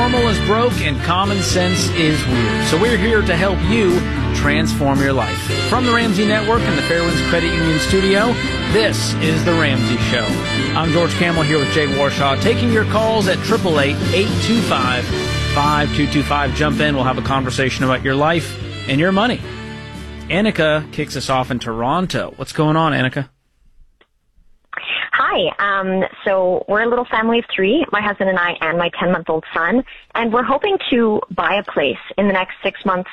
normal is broke and common sense is weird. So we're here to help you transform your life. From the Ramsey Network and the Fairwinds Credit Union studio, this is The Ramsey Show. I'm George Kamel here with Jay Warshaw, taking your calls at 888-825-5225. Jump in. We'll have a conversation about your life and your money. Annika kicks us off in Toronto. What's going on, Annika? Hi. So we're a little family of three, my husband and I and my 10-month-old son, and we're hoping to buy a place in the next 6 months